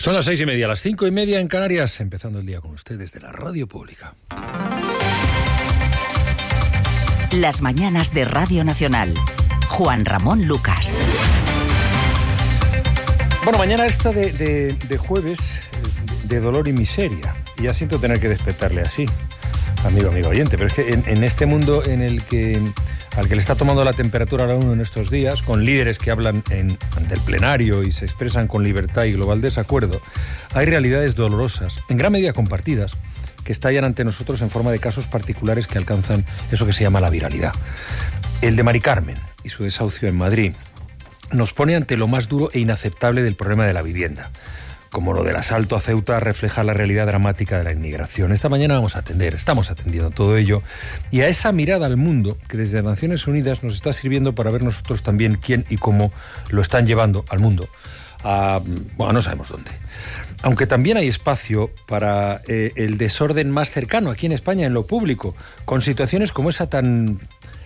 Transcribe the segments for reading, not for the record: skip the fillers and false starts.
Son las 6:30, las 5:30 en Canarias, empezando el día con ustedes de la Radio Pública. Las mañanas de Radio Nacional. Juan Ramón Lucas. Bueno, mañana esta de jueves, de dolor y miseria. Y ya siento tener que despertarle así, amigo oyente, pero es que en este mundo al que le está tomando la temperatura a uno en estos días, con líderes que hablan ante el plenario y se expresan con libertad y global desacuerdo, hay realidades dolorosas, en gran medida compartidas, que estallan ante nosotros en forma de casos particulares que alcanzan eso que se llama la viralidad. El de Mari Carmen y su desahucio en Madrid nos pone ante lo más duro e inaceptable del problema de la vivienda. Como lo del asalto a Ceuta refleja la realidad dramática de la inmigración. Esta mañana estamos atendiendo todo ello y a esa mirada al mundo que desde Naciones Unidas nos está sirviendo para ver nosotros también quién y cómo lo están llevando al mundo. No sabemos dónde. Aunque también hay espacio para el desorden más cercano aquí en España, en lo público, con situaciones como esa tan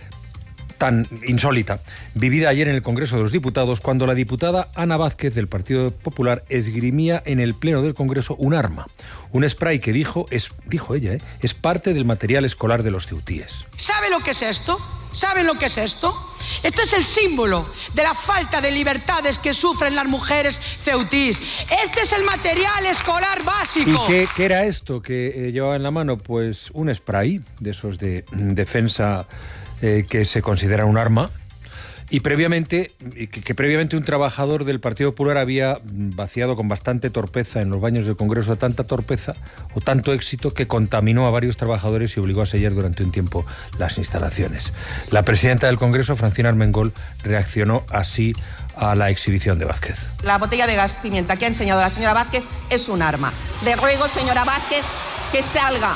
insólita, vivida ayer en el Congreso de los Diputados, cuando la diputada Ana Vázquez del Partido Popular esgrimía en el Pleno del Congreso un arma, un spray que dijo ella, es parte del material escolar de los ceutíes. ¿Sabe lo que es esto? ¿Saben lo que es esto? Esto es el símbolo de la falta de libertades que sufren las mujeres ceutíes. Este es el material escolar básico. ¿Y qué era esto que llevaba en la mano? Pues un spray de esos de defensa que se considera un arma, y previamente un trabajador del Partido Popular había vaciado con bastante torpeza en los baños del Congreso, tanta torpeza o tanto éxito que contaminó a varios trabajadores y obligó a sellar durante un tiempo las instalaciones. La presidenta del Congreso, Francina Armengol, reaccionó así a la exhibición de Vázquez. La botella de gas pimienta que ha enseñado la señora Vázquez es un arma. Le ruego, señora Vázquez, que salga.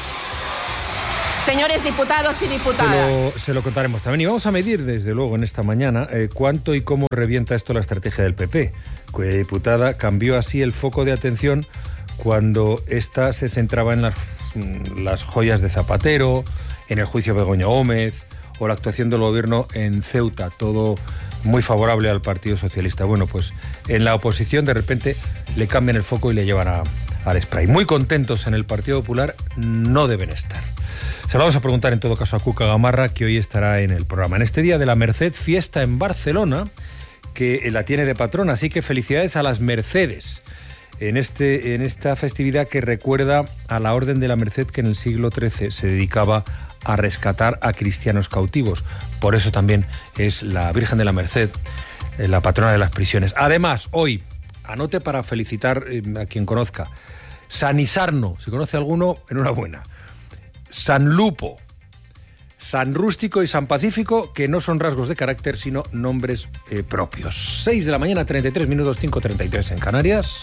Señores diputados y diputadas. Se lo contaremos también. Y vamos a medir, desde luego, en esta mañana, cuánto y cómo revienta esto la estrategia del PP, cuya diputada cambió así el foco de atención cuando ésta se centraba en las joyas de Zapatero, en el juicio de Begoña Gómez o la actuación del gobierno en Ceuta, todo muy favorable al Partido Socialista. Bueno, pues en la oposición de repente le cambian el foco y le llevan al spray. Muy contentos en el Partido Popular no deben estar. Se lo vamos a preguntar en todo caso a Cuca Gamarra, que hoy estará en el programa. En este Día de la Merced, fiesta en Barcelona, que la tiene de patrona, así que felicidades a las Mercedes. En esta festividad que recuerda a la Orden de la Merced, que en el siglo XIII se dedicaba a rescatar a cristianos cautivos. Por eso también es la Virgen de la Merced, la patrona de las prisiones. Además, hoy, anote para felicitar a quien conozca, San Isarno, si conoce alguno, enhorabuena. San Lupo, San Rústico y San Pacífico, que no son rasgos de carácter, sino nombres propios. 6 de la mañana, 33 minutos, 5:33 en Canarias.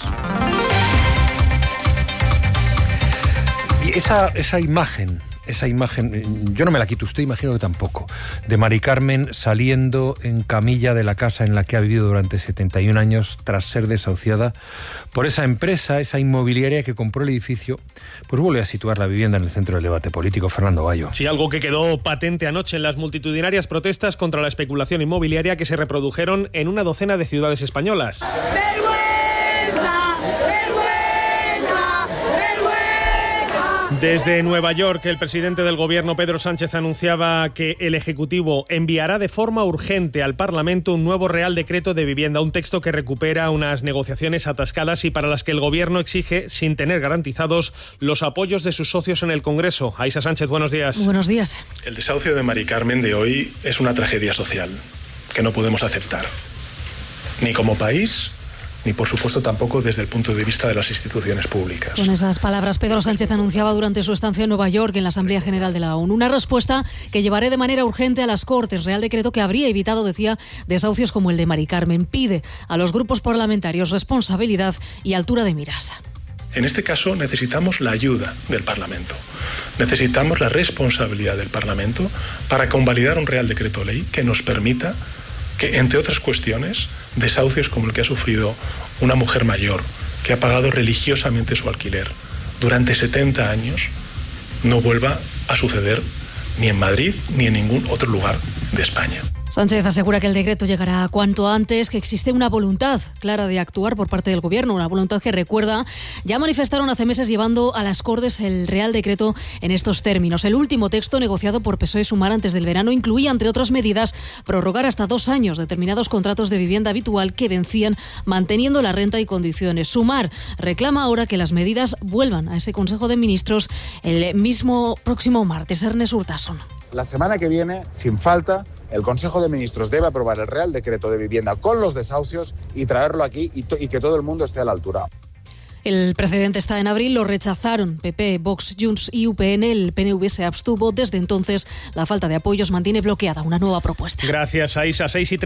Y esa imagen, yo no me la quito, usted imagino que tampoco, de Mari Carmen saliendo en camilla de la casa en la que ha vivido durante 71 años tras ser desahuciada por esa empresa, esa inmobiliaria que compró el edificio, pues vuelve a situar la vivienda en el centro del debate político. Fernando Bayo. Sí, algo que quedó patente anoche en las multitudinarias protestas contra la especulación inmobiliaria que se reprodujeron en una docena de ciudades españolas. Desde Nueva York, el presidente del Gobierno, Pedro Sánchez, anunciaba que el Ejecutivo enviará de forma urgente al Parlamento un nuevo Real Decreto de Vivienda, un texto que recupera unas negociaciones atascadas y para las que el Gobierno exige, sin tener garantizados, los apoyos de sus socios en el Congreso. Aísa Sánchez, buenos días. Buenos días. El desahucio de Mari Carmen de hoy es una tragedia social que no podemos aceptar, ni como país, ni por supuesto tampoco desde el punto de vista de las instituciones públicas. Con esas palabras, Pedro Sánchez anunciaba durante su estancia en Nueva York en la Asamblea General de la ONU una respuesta que llevaré de manera urgente a las Cortes, Real Decreto que habría evitado, decía, desahucios como el de Mari Carmen. Pide a los grupos parlamentarios responsabilidad y altura de miras. En este caso necesitamos la ayuda del Parlamento. Necesitamos la responsabilidad del Parlamento para convalidar un Real Decreto Ley que nos permita que, entre otras cuestiones, desahucios como el que ha sufrido una mujer mayor que ha pagado religiosamente su alquiler durante 70 años no vuelva a suceder ni en Madrid ni en ningún otro lugar de España. Sánchez asegura que el decreto llegará cuanto antes, que existe una voluntad clara de actuar por parte del Gobierno, una voluntad que, recuerda, ya manifestaron hace meses llevando a las Cortes el Real Decreto en estos términos. El último texto negociado por PSOE y Sumar antes del verano incluía, entre otras medidas, prorrogar hasta 2 años determinados contratos de vivienda habitual que vencían, manteniendo la renta y condiciones. Sumar reclama ahora que las medidas vuelvan a ese Consejo de Ministros el mismo próximo martes. Ernest Urtasun. La semana que viene, sin falta, el Consejo de Ministros debe aprobar el Real Decreto de Vivienda con los desahucios y traerlo aquí y que todo el mundo esté a la altura. El precedente está en abril, lo rechazaron PP, Vox, Junts y UPN. El PNV se abstuvo. Desde entonces, la falta de apoyos mantiene bloqueada una nueva propuesta. Gracias, Aisa.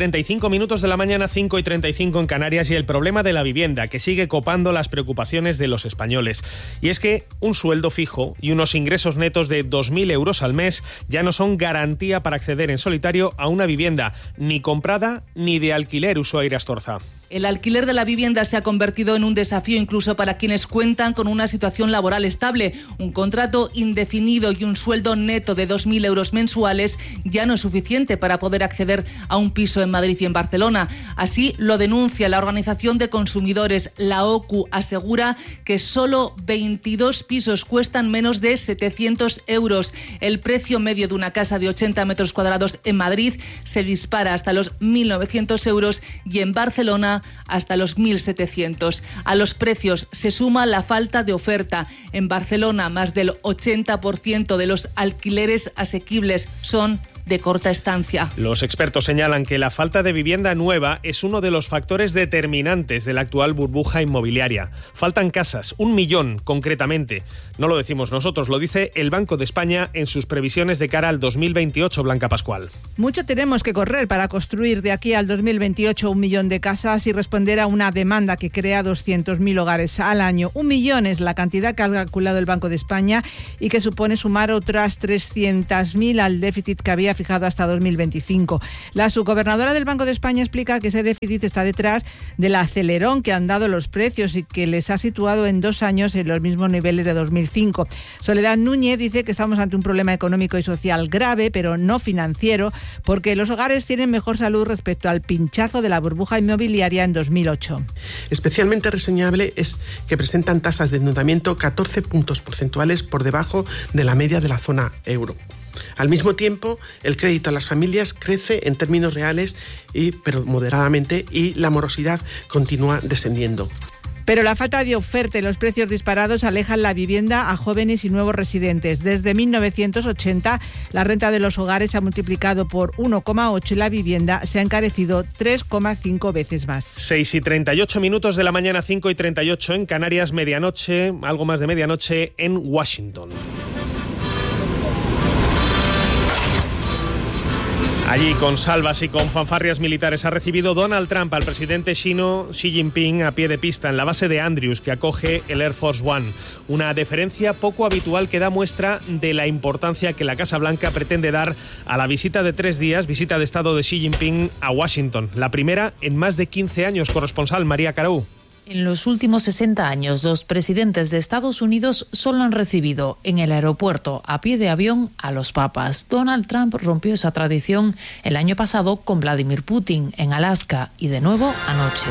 6:35 de la mañana, 5:35 en Canarias, y el problema de la vivienda, que sigue copando las preocupaciones de los españoles. Y es que un sueldo fijo y unos ingresos netos de 2.000 euros al mes ya no son garantía para acceder en solitario a una vivienda, ni comprada ni de alquiler, Ushuaira Astorza. El alquiler de la vivienda se ha convertido en un desafío incluso para quienes cuentan con una situación laboral estable. Un contrato indefinido y un sueldo neto de 2.000 euros mensuales ya no es suficiente para poder acceder a un piso en Madrid y en Barcelona. Así lo denuncia la Organización de Consumidores. La OCU asegura que solo 22 pisos cuestan menos de 700 euros. El precio medio de una casa de 80 metros cuadrados en Madrid se dispara hasta los 1.900 euros y en Barcelona hasta los 1.700. A los precios se suma la falta de oferta. En Barcelona, más del 80% de los alquileres asequibles son de corta estancia. Los expertos señalan que la falta de vivienda nueva es uno de los factores determinantes de la actual burbuja inmobiliaria. Faltan casas, 1 millón concretamente. No lo decimos nosotros, lo dice el Banco de España en sus previsiones de cara al 2028, Blanca Pascual. Mucho tenemos que correr para construir de aquí al 2028 1 millón de casas y responder a una demanda que crea 200.000 hogares al año. 1 millón es la cantidad que ha calculado el Banco de España y que supone sumar otras 300.000 al déficit que había fijado hasta 2025. La subgobernadora del Banco de España explica que ese déficit está detrás del acelerón que han dado los precios y que les ha situado en 2 años en los mismos niveles de 2005. Soledad Núñez dice que estamos ante un problema económico y social grave, pero no financiero, porque los hogares tienen mejor salud respecto al pinchazo de la burbuja inmobiliaria en 2008. Especialmente reseñable es que presentan tasas de endeudamiento 14 puntos porcentuales por debajo de la media de la zona euro. Al mismo tiempo, el crédito a las familias crece en términos reales, pero moderadamente, y la morosidad continúa descendiendo. Pero la falta de oferta y los precios disparados alejan la vivienda a jóvenes y nuevos residentes. Desde 1980, la renta de los hogares se ha multiplicado por 1,8 y la vivienda se ha encarecido 3,5 veces más. 6:38 de la mañana, 5:38 en Canarias, medianoche, algo más de medianoche en Washington. Allí, con salvas y con fanfarrias militares, ha recibido Donald Trump al presidente chino Xi Jinping a pie de pista en la base de Andrews que acoge el Air Force One. Una deferencia poco habitual que da muestra de la importancia que la Casa Blanca pretende dar a la visita de 3 días, visita de Estado de Xi Jinping a Washington. La primera en más de 15 años. Corresponsal María Carou. En los últimos 60 años, los presidentes de Estados Unidos solo han recibido en el aeropuerto a pie de avión a los papas. Donald Trump rompió esa tradición el año pasado con Vladimir Putin en Alaska y de nuevo anoche,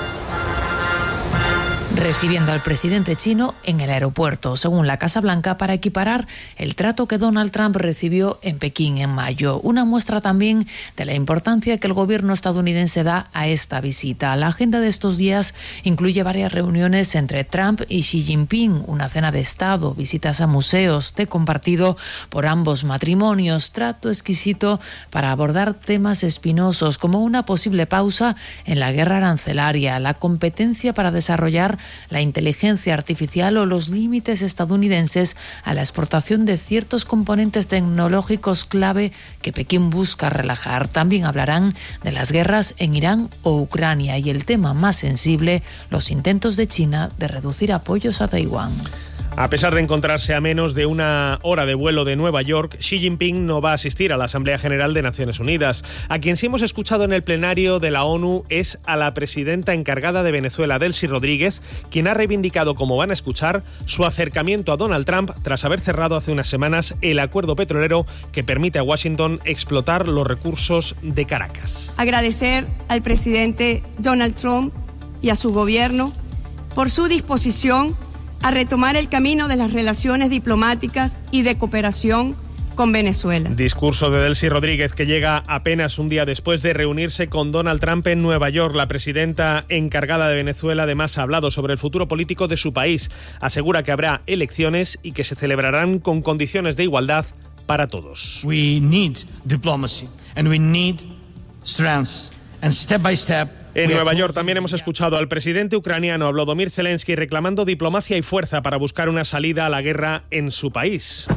recibiendo al presidente chino en el aeropuerto, según la Casa Blanca, para equiparar el trato que Donald Trump recibió en Pekín en mayo. Una muestra también de la importancia que el gobierno estadounidense da a esta visita. La agenda de estos días incluye varias reuniones entre Trump y Xi Jinping, una cena de Estado, visitas a museos, té compartido por ambos matrimonios, trato exquisito para abordar temas espinosos como una posible pausa en la guerra arancelaria, la competencia para desarrollar la inteligencia artificial o los límites estadounidenses a la exportación de ciertos componentes tecnológicos clave que Pekín busca relajar. También hablarán de las guerras en Irán o Ucrania y el tema más sensible, los intentos de China de reducir apoyos a Taiwán. A pesar de encontrarse a menos de una hora de vuelo de Nueva York, Xi Jinping no va a asistir a la Asamblea General de Naciones Unidas. A quien sí hemos escuchado en el plenario de la ONU es a la presidenta encargada de Venezuela, Delcy Rodríguez, quien ha reivindicado, como van a escuchar, su acercamiento a Donald Trump tras haber cerrado hace unas semanas el acuerdo petrolero que permite a Washington explotar los recursos de Caracas. Agradecer al presidente Donald Trump y a su gobierno por su disposición a retomar el camino de las relaciones diplomáticas y de cooperación con Venezuela. Discurso de Delcy Rodríguez que llega apenas un día después de reunirse con Donald Trump en Nueva York. La presidenta encargada de Venezuela además ha hablado sobre el futuro político de su país. Asegura que habrá elecciones y que se celebrarán con condiciones de igualdad para todos. We need diplomacy and we need strength and step by step. En Nueva York también hemos escuchado al presidente ucraniano Volodymyr Zelensky reclamando diplomacia y fuerza para buscar una salida a la guerra en su país,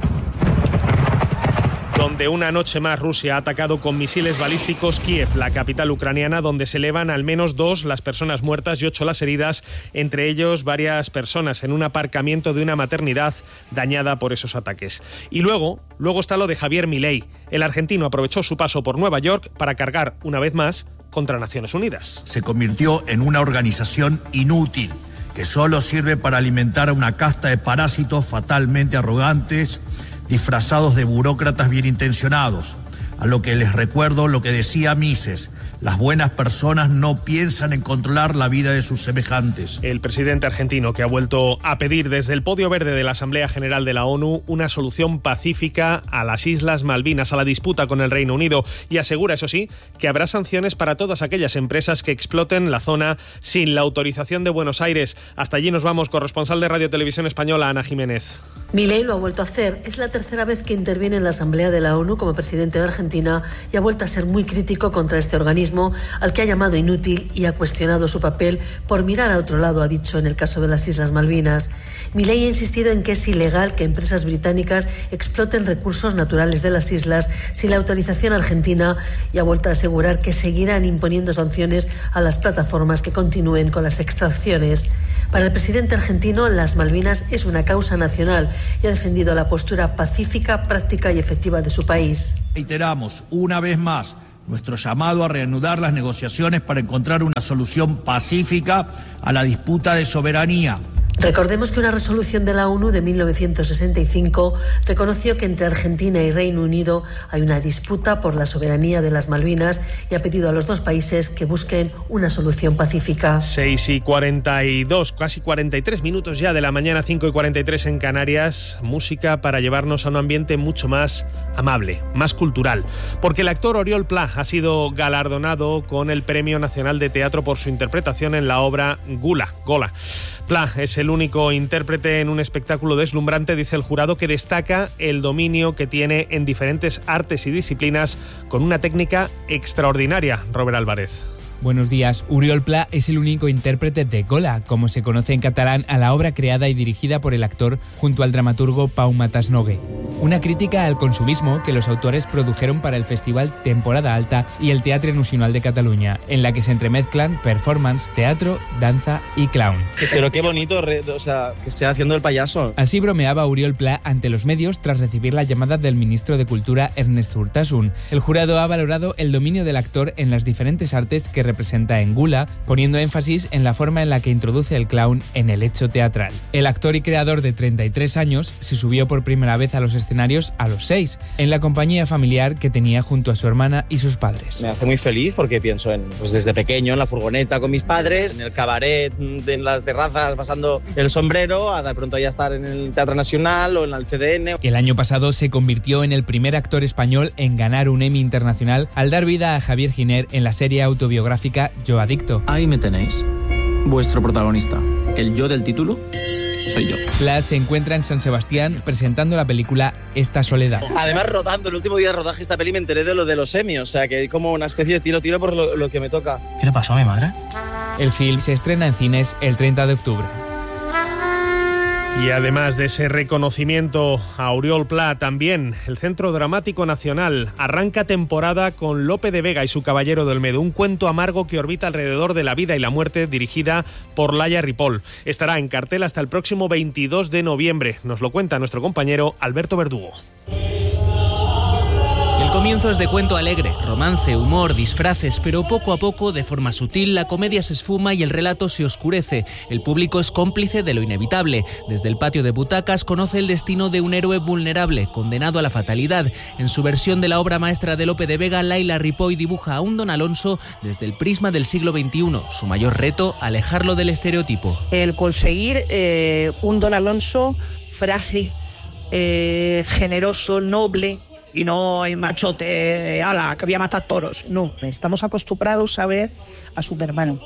donde una noche más Rusia ha atacado con misiles balísticos Kiev, la capital ucraniana, donde se elevan al menos 2 las personas muertas y 8 las heridas, entre ellos varias personas en un aparcamiento de una maternidad dañada por esos ataques. Y luego está lo de Javier Milei. El argentino aprovechó su paso por Nueva York para cargar una vez más contra Naciones Unidas. Se convirtió en una organización inútil que solo sirve para alimentar a una casta de parásitos fatalmente arrogantes, disfrazados de burócratas bien intencionados. A lo que les recuerdo lo que decía Mises: las buenas personas no piensan en controlar la vida de sus semejantes. El presidente argentino, que ha vuelto a pedir desde el podio verde de la Asamblea General de la ONU una solución pacífica a las Islas Malvinas, a la disputa con el Reino Unido, y asegura, eso sí, que habrá sanciones para todas aquellas empresas que exploten la zona sin la autorización de Buenos Aires. Hasta allí nos vamos, corresponsal de Radio Televisión Española, Ana Jiménez. Milei lo ha vuelto a hacer. Es la tercera vez que interviene en la Asamblea de la ONU como presidente de Argentina y ha vuelto a ser muy crítico contra este organismo, al que ha llamado inútil y ha cuestionado su papel por mirar a otro lado, ha dicho en el caso de las Islas Malvinas. Milei ha insistido en que es ilegal que empresas británicas exploten recursos naturales de las islas sin la autorización argentina y ha vuelto a asegurar que seguirán imponiendo sanciones a las plataformas que continúen con las extracciones. Para el presidente argentino, las Malvinas es una causa nacional y ha defendido la postura pacífica, práctica y efectiva de su país. Reiteramos una vez más nuestro llamado a reanudar las negociaciones para encontrar una solución pacífica a la disputa de soberanía. Recordemos que una resolución de la ONU de 1965 reconoció que entre Argentina y Reino Unido hay una disputa por la soberanía de las Malvinas y ha pedido a los dos países que busquen una solución pacífica. 6:42, casi 43 minutos ya de la mañana, 5:43 en Canarias. Música para llevarnos a un ambiente mucho más amable, más cultural. Porque el actor Oriol Pla ha sido galardonado con el Premio Nacional de Teatro por su interpretación en la obra Gola. Pla es el único intérprete en un espectáculo deslumbrante, dice el jurado, que destaca el dominio que tiene en diferentes artes y disciplinas con una técnica extraordinaria. Robert Álvarez. Buenos días. Oriol Pla es el único intérprete de Gola, como se conoce en catalán a la obra creada y dirigida por el actor junto al dramaturgo Pau Matasnogue. Una crítica al consumismo que los autores produjeron para el Festival Temporada Alta y el Teatre Nacional de Cataluña, en la que se entremezclan performance, teatro, danza y clown. Pero qué bonito, que esté haciendo el payaso. Así bromeaba Oriol Pla ante los medios tras recibir la llamada del ministro de Cultura, Ernest Urtasun. El jurado ha valorado el dominio del actor en las diferentes artes que representa en Gula, poniendo énfasis en la forma en la que introduce el clown en el hecho teatral. El actor y creador de 33 años se subió por primera vez a los escenarios a los 6, en la compañía familiar que tenía junto a su hermana y sus padres. Me hace muy feliz porque pienso desde pequeño en la furgoneta con mis padres, en el cabaret, en las terrazas pasando el sombrero, a de pronto ya estar en el Teatro Nacional o en el CDN. El año pasado se convirtió en el primer actor español en ganar un Emmy internacional al dar vida a Javier Giner en la serie autobiográfica Yo Adicto. Ahí me tenéis, vuestro protagonista. El yo del título soy yo. Pla se encuentra en San Sebastián presentando la película Esta soledad. Además, rodando, el último día de rodaje de esta peli me enteré de lo de los Emmy, o sea que hay como una especie de tiro por lo que me toca. ¿Qué le pasó a mi madre? El film se estrena en cines el 30 de octubre. Y además de ese reconocimiento a Oriol Pla, también el Centro Dramático Nacional arranca temporada con Lope de Vega y su Caballero de Olmedo, un cuento amargo que orbita alrededor de la vida y la muerte, dirigida por Laia Ripoll. Estará en cartel hasta el próximo 22 de noviembre. Nos lo cuenta nuestro compañero Alberto Verdugo. El comienzo es de cuento alegre, romance, humor, disfraces, pero poco a poco, de forma sutil, la comedia se esfuma y el relato se oscurece. El público es cómplice de lo inevitable. Desde el patio de butacas conoce el destino de un héroe vulnerable, condenado a la fatalidad. En su versión de la obra maestra de Lope de Vega, Laia Ripoll dibuja a un Don Alonso desde el prisma del siglo XXI. Su mayor reto, alejarlo del estereotipo. El conseguir un Don Alonso frágil, generoso, noble, y no el machote, ala, que voy a matar toros. No, estamos acostumbrados a ver a Superman.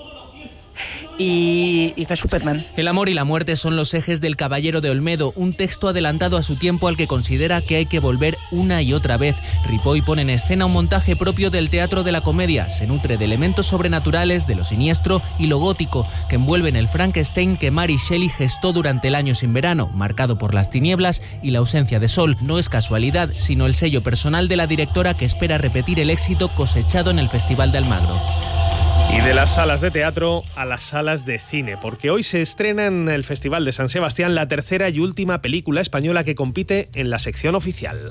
Y que Superman. El amor y la muerte son los ejes del Caballero de Olmedo, un texto adelantado a su tiempo al que considera que hay que volver una y otra vez. Ripoll pone en escena un montaje propio del teatro de la comedia. Se nutre de elementos sobrenaturales, de lo siniestro y lo gótico, que envuelven el Frankenstein que Mary Shelley gestó durante el año sin verano, marcado por las tinieblas y la ausencia de sol. No es casualidad, sino el sello personal de la directora, que espera repetir el éxito cosechado en el Festival de Almagro. Y de las salas de teatro a las salas de cine, porque hoy se estrena en el Festival de San Sebastián la tercera y última película española que compite en la sección oficial.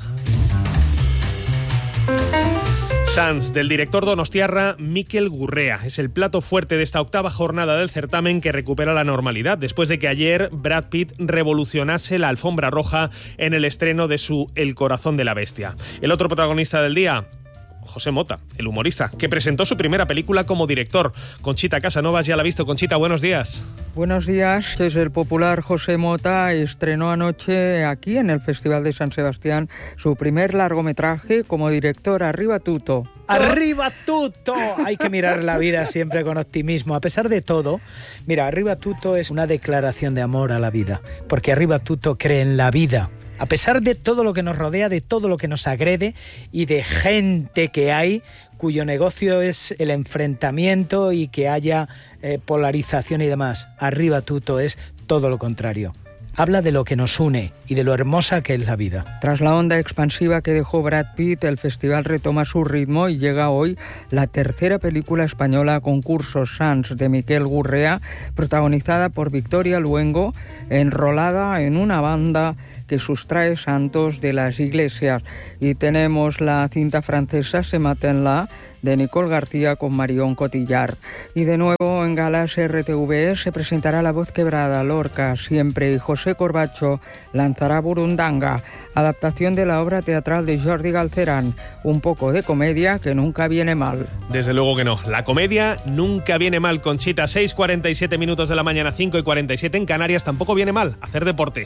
Sants, del director donostiarra Mikel Gurrea. Es el plato fuerte de esta octava jornada del certamen, que recupera la normalidad después de que ayer Brad Pitt revolucionase la alfombra roja en el estreno de su El corazón de la bestia. El otro protagonista del día, José Mota, el humorista, que presentó su primera película como director. Conchita Casanovas ya la ha visto. Conchita, buenos días. Buenos días. Es el popular José Mota. Estrenó anoche aquí en el Festival de San Sebastián su primer largometraje como director. Arriba tutto. ¡Arriba tutto! Hay que mirar la vida siempre con optimismo. A pesar de todo, mira, Arriba tutto es una declaración de amor a la vida, porque Arriba tutto cree en la vida. A pesar de todo lo que nos rodea, de todo lo que nos agrede y de gente que hay cuyo negocio es el enfrentamiento y que haya polarización y demás, Arriba tutto es todo lo contrario. Habla de lo que nos une y de lo hermosa que es la vida. Tras la onda expansiva que dejó Brad Pitt, el festival retoma su ritmo y llega hoy la tercera película española a concurso, Sants, de Mikel Gurrea, protagonizada por Victoria Luengo, enrolada en una banda que sustrae santos de las iglesias. Y tenemos la cinta francesa Se Maten-la, de Nicole García, con Marion Cotillard. Y de nuevo en galas RTV se presentará La voz quebrada, Lorca, Siempre, y José Corbacho lanzará Burundanga, adaptación de la obra teatral de Jordi Galcerán. Un poco de comedia que nunca viene mal. Desde luego que no. La comedia nunca viene mal, Conchita. 6:47 minutos de la mañana, 5:47 en Canarias. Tampoco viene mal hacer deporte.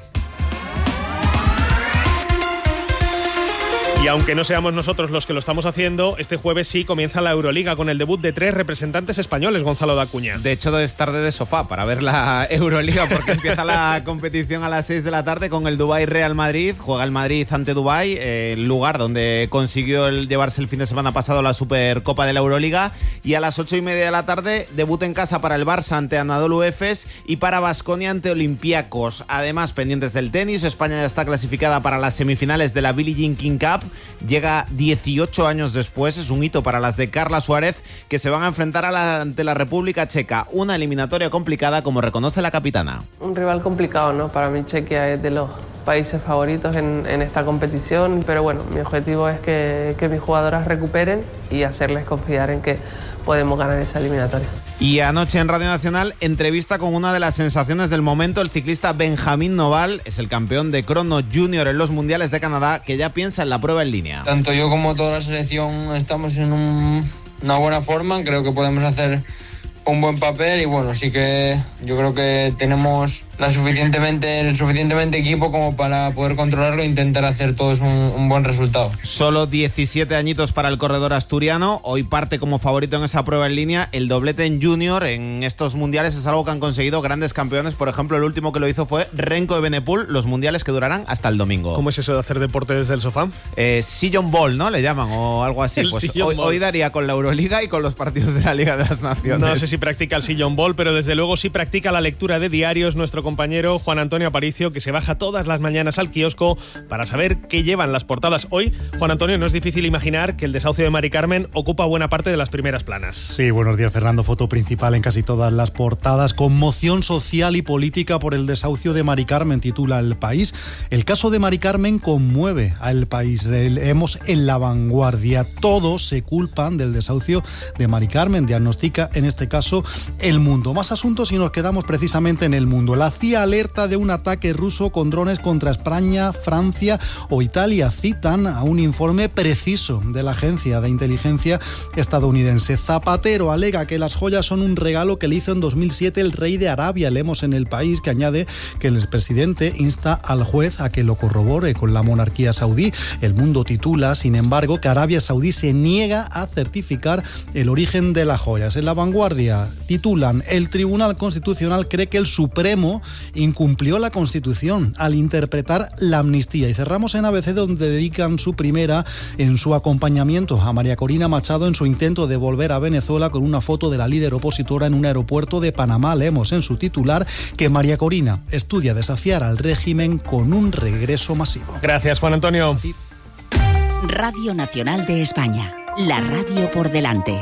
Y aunque no seamos nosotros los que lo estamos haciendo, este jueves sí comienza la Euroliga con el debut de 3 representantes españoles, Gonzalo Dacuña. De hecho, es tarde de sofá para ver la Euroliga, porque empieza la competición a las 6 de la tarde con el Dubái Real Madrid. Juega el Madrid ante Dubái, el lugar donde consiguió llevarse el fin de semana pasado la Supercopa de la Euroliga. Y a las 8:30 de la tarde, debut en casa para el Barça ante Anadolu Efes y para Baskonia ante Olympiacos. Además, pendientes del tenis, España ya está clasificada para las semifinales de la Billie Jean King Cup. Llega 18 años después, es un hito para las de Carla Suárez, que se van a enfrentar ante la República Checa. Una eliminatoria complicada, como reconoce la capitana. Un rival complicado, ¿no? Para mí Chequia es de los países favoritos en esta competición, pero bueno, mi objetivo es que mis jugadoras recuperen y hacerles confiar en que podemos ganar esa eliminatoria. Y anoche en Radio Nacional, entrevista con una de las sensaciones del momento, el ciclista Benjamín Noval, es el campeón de crono junior en los mundiales de Canadá, que ya piensa en la prueba en línea. Tanto yo como toda la selección estamos en una buena forma, creo que podemos hacer un buen papel y bueno, sí que yo creo que tenemos el suficientemente equipo como para poder controlarlo e intentar hacer todos un buen resultado. Solo 17 añitos para el corredor asturiano, hoy parte como favorito en esa prueba en línea. El doblete en junior en estos mundiales es algo que han conseguido grandes campeones, por ejemplo el último que lo hizo fue Renko de Benepul, los mundiales que durarán hasta el domingo. ¿Cómo es eso de hacer deporte desde el sofá? Sillon Ball, ¿no? Le llaman, o algo así. Pues hoy daría con la Euroliga y con los partidos de la Liga de las Naciones. No sé si si practica el sillón ball, pero desde luego sí practica la lectura de diarios nuestro compañero Juan Antonio Aparicio, que se baja todas las mañanas al kiosco para saber qué llevan las portadas. Hoy, Juan Antonio, no es difícil imaginar que el desahucio de Mari Carmen ocupa buena parte de las primeras planas. Sí, buenos días, Fernando. Foto principal en casi todas las portadas. Conmoción social y política por el desahucio de Mari Carmen, titula El País. El caso de Mari Carmen conmueve al país. Leemos en La Vanguardia. Todos se culpan del desahucio de Mari Carmen, diagnostica en este caso El Mundo. Más asuntos y nos quedamos precisamente en El Mundo. La CIA alerta de un ataque ruso con drones contra España, Francia o Italia. Citan a un informe preciso de la agencia de inteligencia estadounidense. Zapatero alega que las joyas son un regalo que le hizo en 2007 el rey de Arabia. Leemos en El País que añade que el expresidente insta al juez a que lo corrobore con la monarquía saudí. El Mundo titula, sin embargo, que Arabia Saudí se niega a certificar el origen de las joyas. En La Vanguardia titulan: el Tribunal Constitucional cree que el Supremo incumplió la Constitución al interpretar la amnistía. Y cerramos en ABC, donde dedican su primera en su acompañamiento a María Corina Machado en su intento de volver a Venezuela, con una foto de la líder opositora en un aeropuerto de Panamá. Leemos en su titular que María Corina estudia desafiar al régimen con un regreso masivo. Gracias, Juan Antonio. Radio Nacional de España, la radio por delante.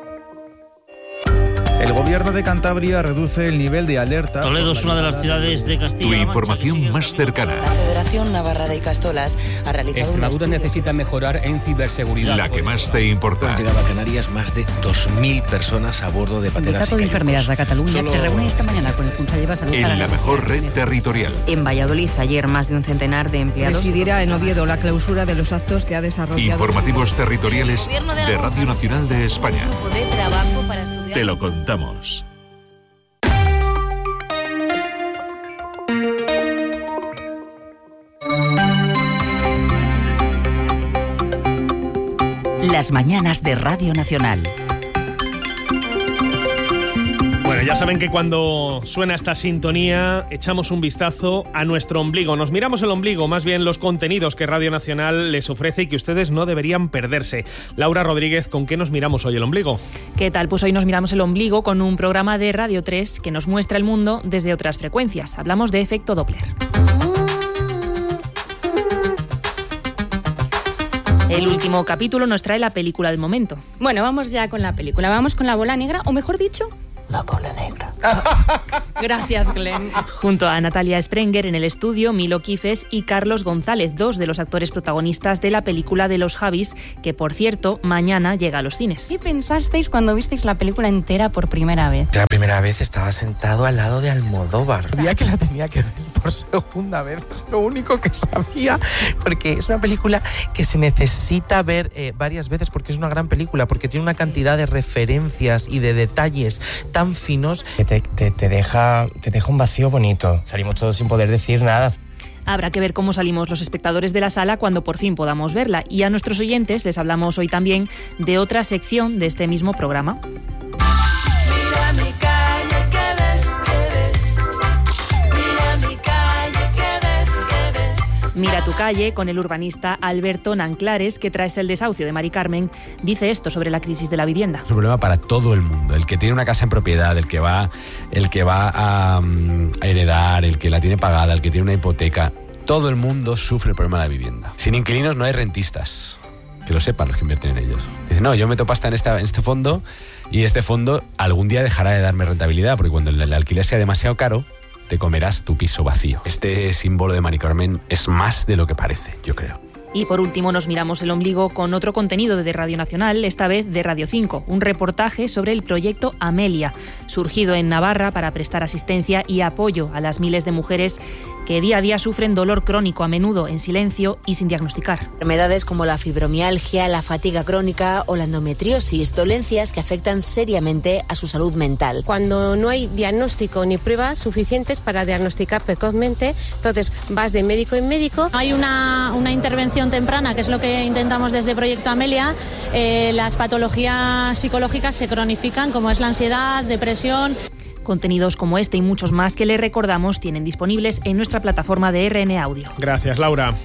El gobierno de Cantabria reduce el nivel de alerta. Toledo es una de las ciudades de Castilla. Tu información más cercana. La Federación Navarra de Icastolas ha realizado Extremadura necesita mejorar en ciberseguridad. La que más te importa. Han llegado a Canarias más de 2.000 personas a bordo de pateras. El Sindicato de Enfermeras de Cataluña se reúne esta mañana con el Conseller de Salud. En la mejor red territorial. En Valladolid, ayer más de un centenar de empleados. Presidirá en Oviedo la clausura de los actos que ha desarrollado. Informativos territoriales de Radio Nacional de España. De trabajo para estudiar. Te lo contamos. Las mañanas de Radio Nacional. Bueno, ya saben que cuando suena esta sintonía echamos un vistazo a nuestro ombligo. Nos miramos el ombligo, más bien los contenidos que Radio Nacional les ofrece y que ustedes no deberían perderse. Laura Rodríguez, ¿con qué nos miramos hoy el ombligo? ¿Qué tal? Pues hoy nos miramos el ombligo con un programa de Radio 3 que nos muestra el mundo desde otras frecuencias. Hablamos de efecto Doppler. El último capítulo nos trae la película del momento. Bueno, vamos ya con la película. Vamos con La bola negra, o mejor dicho, La bola negra. Gracias, Glenn. Junto a Natalia Sprenger en el estudio, Milo Quifes y Carlos González, dos de los actores protagonistas de la película de los Javis, que por cierto, mañana llega a los cines. ¿Qué pensasteis cuando visteis la película entera por primera vez? La primera vez estaba sentado al lado de Almodóvar. Sabía que la tenía que ver por segunda vez, es lo único que sabía, porque es una película que se necesita ver varias veces, porque es una gran película, porque tiene una cantidad de referencias y de detalles tan finos que te deja un vacío bonito. Salimos todos sin poder decir nada. Habrá que ver cómo salimos los espectadores de la sala cuando por fin podamos verla. Y a nuestros oyentes les hablamos hoy también de otra sección de este mismo programa. Mira mi calle, ¿qué ves? ¿Qué ves? Mira mi calle, ¿qué ves? ¿Qué ves? Mira tu calle, con el urbanista Alberto Nanclares, que tras el desahucio de Mari Carmen dice esto sobre la crisis de la vivienda. Es un problema para todo el mundo, el que tiene una casa en propiedad, el que va a heredar, el que la tiene pagada, el que tiene una hipoteca. Todo el mundo sufre el problema de la vivienda. Sin inquilinos no hay rentistas, que lo sepan los que invierten en ellos. Dicen, no, yo meto pasta en este fondo y este fondo algún día dejará de darme rentabilidad, porque cuando el alquiler sea demasiado caro, te comerás tu piso vacío. Este símbolo de Mari Carmen es más de lo que parece, yo creo. Y por último nos miramos el ombligo con otro contenido de Radio Nacional, esta vez de Radio 5, un reportaje sobre el proyecto Amelia, surgido en Navarra para prestar asistencia y apoyo a las miles de mujeres que día a día sufren dolor crónico, a menudo en silencio y sin diagnosticar. Enfermedades como la fibromialgia, la fatiga crónica o la endometriosis, dolencias que afectan seriamente a su salud mental. Cuando no hay diagnóstico ni pruebas suficientes para diagnosticar precozmente, entonces vas de médico en médico. Hay una intervención temprana, que es lo que intentamos desde Proyecto Amelia. Las patologías psicológicas se cronifican, como es la ansiedad, depresión. Contenidos como este y muchos más que les recordamos tienen disponibles en nuestra plataforma de RN Audio. Gracias, Laura.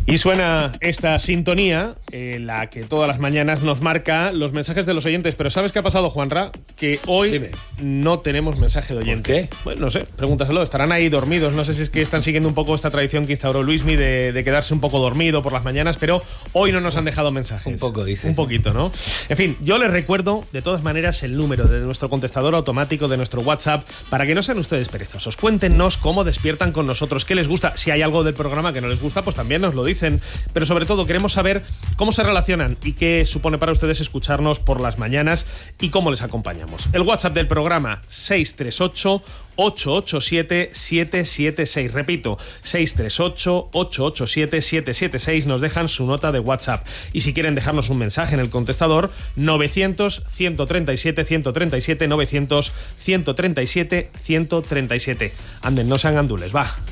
Y suena esta sintonía, la que todas las mañanas nos marca los mensajes de los oyentes. Pero ¿sabes qué ha pasado, Juanra? Que hoy no tenemos mensaje de oyente. ¿Por qué? Bueno, no sé, pregúntaselo. Estarán ahí dormidos. No sé si es que están siguiendo un poco esta tradición que instauró Luismi de quedarse un poco dormido por las mañanas, pero hoy no nos han dejado mensajes. Un poco, dice. Un poquito, ¿no? En fin, yo les recuerdo, de todas maneras, el número de nuestro contestador automático, de nuestro WhatsApp, para que no sean ustedes perezosos. Cuéntenos cómo despiertan con nosotros, qué les gusta. Si hay algo del programa que no les gusta, pues también nos lo dicen. Pero sobre todo queremos saber cómo se relacionan y qué supone para ustedes escucharnos por las mañanas y cómo les acompañamos. El WhatsApp del programa 638-887-776. Repito, 638-887-776. Nos dejan su nota de WhatsApp. Y si quieren dejarnos un mensaje en el contestador, 900-137-137, 900-137-137. Anden, no sean gandules, va.